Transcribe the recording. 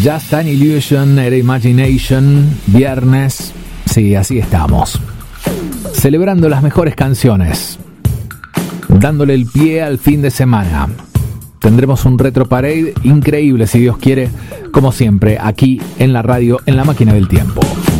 Just an Illusion, era Imagination, viernes, sí, así estamos. Celebrando las mejores canciones, dándole el pie al fin de semana. Tendremos un Retro Parade increíble, si Dios quiere, como siempre, aquí en la radio, en la máquina del tiempo.